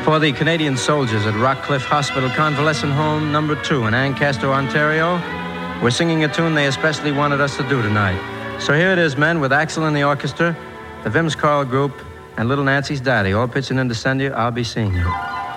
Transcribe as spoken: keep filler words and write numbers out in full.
For the Canadian soldiers at Rockcliffe Hospital Convalescent Home number two in Ancaster, Ontario, we're singing a tune they especially wanted us to do tonight. So here it is, men, with Axel in the orchestra, the Vims Choral Group, and Little Nancy's daddy, all pitching in to send you, I'll Be Seeing You.